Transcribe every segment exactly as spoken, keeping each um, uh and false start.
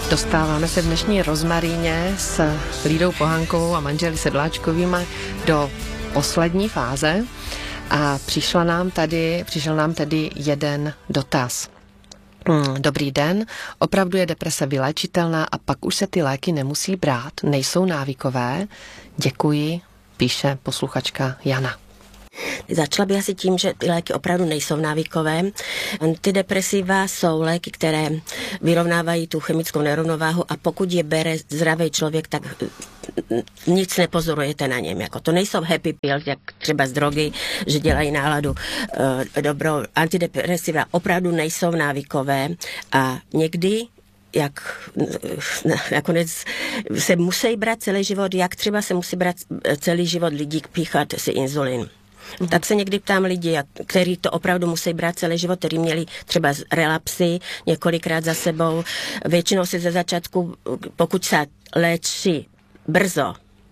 Dostáváme se v dnešní rozmaríně s Lídou Pohankovou a manželi Sedláčkovými do poslední fáze a přišla nám tady, přišel nám tady jeden dotaz. Dobrý den, opravdu je deprese vyléčitelná a pak už se ty léky nemusí brát, nejsou návykové? Děkuji, píše posluchačka Jana. Začala bych asi tím, že ty léky opravdu nejsou návykové. Antidepresiva jsou léky, které vyrovnávají tu chemickou nerovnováhu a pokud je bere zdravý člověk, tak nic nepozorujete na něm. Jako to nejsou happy pills, jak třeba z drogy, že dělají náladu uh, dobrou. Antidepresiva opravdu nejsou návykové a někdy jak nakonec se musí brát celý život, jak třeba se musí brát celý život lidí píchat si inzulin. Mm. Tak se někdy ptám lidi, kteří to opravdu musí brát celý život, kteří měli třeba relapsy několikrát za sebou. Většinou si ze začátku, pokud se léčí brzo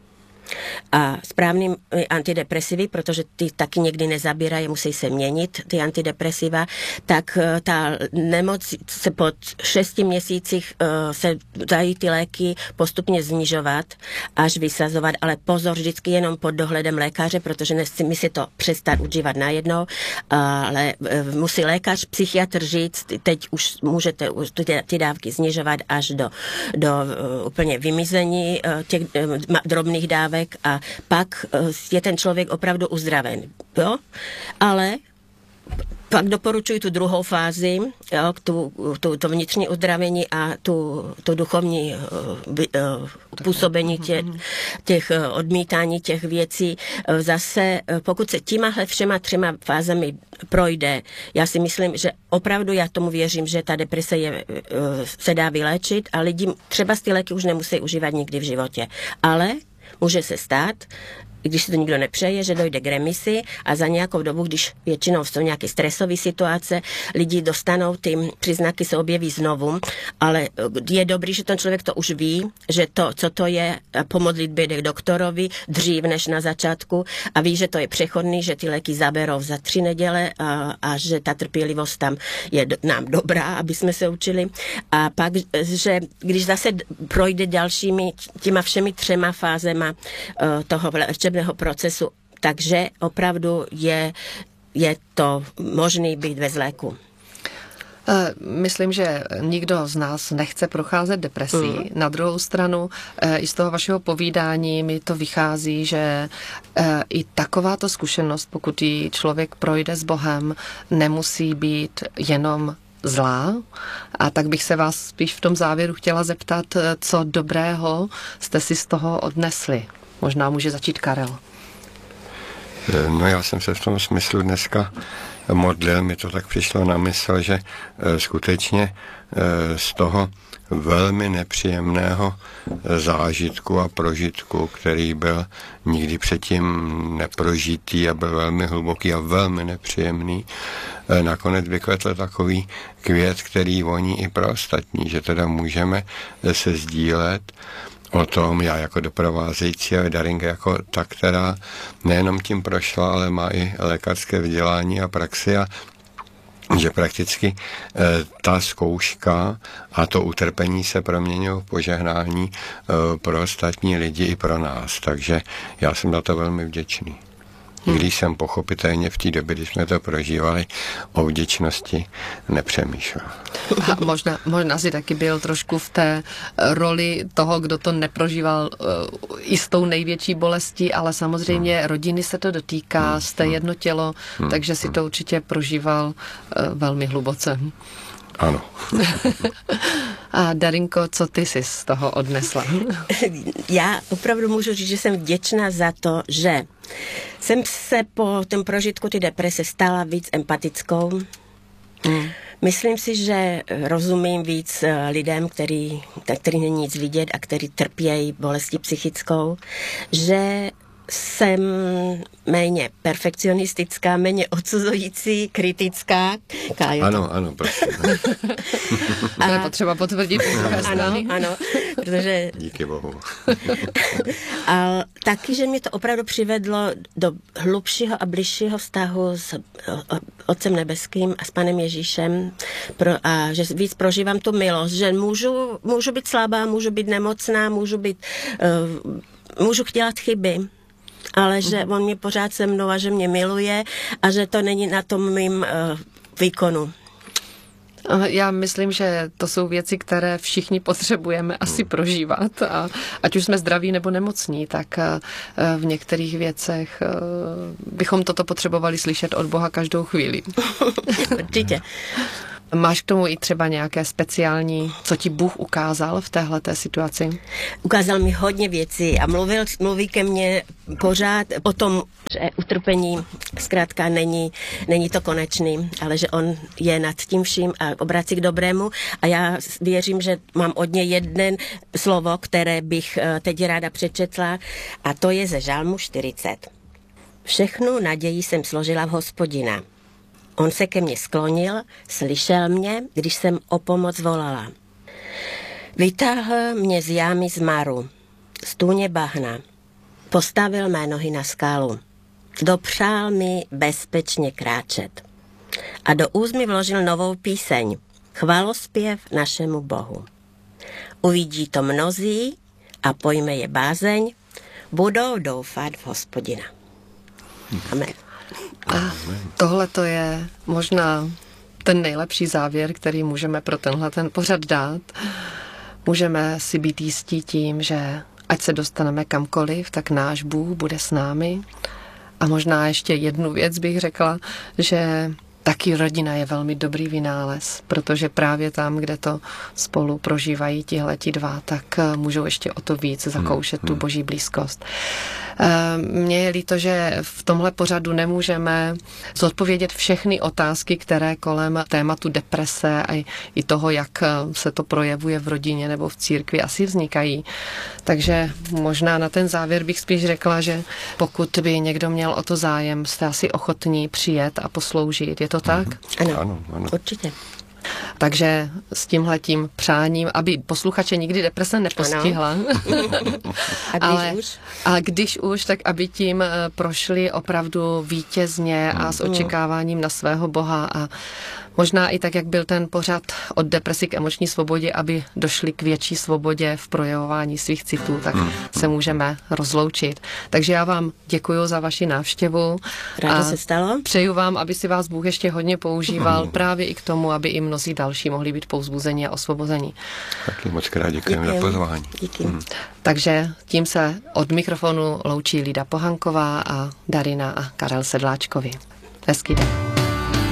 a správným antidepresivy, protože ty taky někdy nezabírají, musí se měnit, ty antidepresiva, tak ta nemoc se po šesti měsících uh, se dají ty léky postupně znižovat, až vysazovat, ale pozor, vždycky jenom pod dohledem lékaře, protože nesmí si to přestat užívat najednou, ale uh, musí lékař, psychiatr říct, teď už můžete ty, ty dávky znižovat až do, do uh, úplně vymizení uh, těch uh, drobných dávek a pak je ten člověk opravdu uzdraven. Jo? Ale pak doporučuji tu druhou fázi, jo, tu, tu, to vnitřní uzdravení a tu, tu duchovní uh, uh, působení tě, těch uh, odmítání těch věcí. Uh, zase, uh, pokud se těmahle všema třema fázemi projde, já si myslím, že opravdu já tomu věřím, že ta deprese je, uh, se dá vyléčit a lidi třeba ty léky už nemusí užívat nikdy v životě. Ale může se stát, když si to nikdo nepřeje, že dojde k remisi a za nějakou dobu, když většinou jsou nějaké stresové situace, lidi dostanou, ty příznaky se objeví znovu, ale je dobrý, že ten člověk to už ví, že to, co to je, po modlitbě jde k doktorovi dřív než na začátku a ví, že to je přechodný, že ty léky zaberou za tři neděle a, a že ta trpělivost tam je do, nám dobrá, aby jsme se učili. A pak, že když zase projde dalšími těma všemi třema fázema uh, toho procesu, takže opravdu je, je to možný být bez léku. Myslím, že nikdo z nás nechce procházet depresí. Mm. Na druhou stranu, i z toho vašeho povídání mi to vychází, že i takováto zkušenost, pokud ji člověk projde s Bohem, nemusí být jenom zlá. A tak bych se vás spíš v tom závěru chtěla zeptat, co dobrého jste si z toho odnesli. Možná může začít Karel. No já jsem se v tom smyslu dneska modlil, mi to tak přišlo na mysl, že e, skutečně e, z toho velmi nepříjemného zážitku a prožitku, který byl nikdy předtím neprožitý a byl velmi hluboký a velmi nepříjemný, e, nakonec vykvetl takový květ, který voní i pro ostatní, že teda můžeme se sdílet o tom, já jako doprovázející a Darinka jako ta, která nejenom tím prošla, ale má i lékařské vzdělání a praxi a že prakticky e, ta zkouška a to utrpení se proměnilo v požehnání e, pro ostatní lidi i pro nás. Takže já jsem za to velmi vděčný. Hmm. Když jsem pochopitelně v té době, když jsme to prožívali, o vděčnosti nepřemýšlel. A možná, možná si taky byl trošku v té roli toho, kdo to neprožíval uh, i s tou největší bolestí, ale samozřejmě hmm. rodiny se to dotýká, hmm. jste jedno tělo, hmm. takže si to určitě prožíval uh, velmi hluboce. Ano. A Darinko, co ty jsi z toho odnesla? Já opravdu můžu říct, že jsem vděčná za to, že jsem se po tom prožitku ty deprese stala víc empatickou. Mm. Myslím si, že rozumím víc lidem, který, který není nic vidět a který trpějí bolesti psychickou, že jsem méně perfekcionistická, méně odsuzující, kritická. Kájo. Ano, ano, prosím. To je potřeba potvrdit. Ano, ano. protože... Díky Bohu. A taky, že mě to opravdu přivedlo do hlubšího a bližšího vztahu s Otcem nebeským a s Panem Ježíšem pro, a že víc prožívám tu milost, že můžu, můžu být slabá, můžu být nemocná, můžu být, uh, můžu dělat chyby, ale že on mě pořád se mnou a že mě miluje a že to není na tom mým uh, výkonu. Já myslím, že to jsou věci, které všichni potřebujeme asi prožívat. A ať už jsme zdraví nebo nemocní, tak v některých věcech bychom toto potřebovali slyšet od Boha každou chvíli. Určitě. Máš k tomu i třeba nějaké speciální, co ti Bůh ukázal v téhleté situaci? Ukázal mi hodně věcí a mluvil, mluví ke mně pořád o tom, že utrpení zkrátka není, není to konečný, ale že on je nad tím vším a obrací k dobrému. A já věřím, že mám od něj jeden slovo, které bych teď ráda přečetla, a to je ze Žalmu čtyřicet. Všechnu naději jsem složila v Hospodina. On se ke mně sklonil, slyšel mě, když jsem o pomoc volala. Vytáhl mě z jámy zmaru, z tůně bahna, postavil mé nohy na skálu, dopřál mi bezpečně kráčet a do úst mi vložil novou píseň, chvalospěv našemu Bohu. Uvidí to mnozí a pojme je bázeň, budou doufat v Hospodina. Amen. A tohle to je možná ten nejlepší závěr, který můžeme pro tenhle ten pořad dát. Můžeme si být jistí tím, že ať se dostaneme kamkoliv, tak náš Bůh bude s námi. A možná ještě jednu věc bych řekla, že taky rodina je velmi dobrý vynález, protože právě tam, kde to spolu prožívají tihleti dva, tak můžou ještě o to víc zakoušet tu Boží blízkost. Mně je líto, že v tomhle pořadu nemůžeme zodpovědět všechny otázky, které kolem tématu deprese a i toho, jak se to projevuje v rodině nebo v církvi, asi vznikají. Takže možná na ten závěr bych spíš řekla, že pokud by někdo měl o to zájem, jste asi ochotní přijet a posloužit. Je to tak? Ano, ano, ano. Určitě. Takže s tímhletím přáním, aby posluchače nikdy deprese nepostihla. A když ale, už? A když už, tak aby tím prošli opravdu vítězně a s očekáváním na svého Boha a možná i tak, jak byl ten pořad od depresi k emoční svobodě, aby došli k větší svobodě v projevování svých citů, tak se můžeme rozloučit. Takže já vám děkuji za vaši návštěvu. Ráda se stalo. Přeju vám, aby si vás Bůh ještě hodně používal právě i k tomu, aby i mnozí další mohli být povzbuzeni a osvobozeni. Taky moc krát děkujeme za pozvání. Díky. Hmm. Takže tím se od mikrofonu loučí Lída Pohanková a Darina a Karel Sedláčkovi. Hezký den.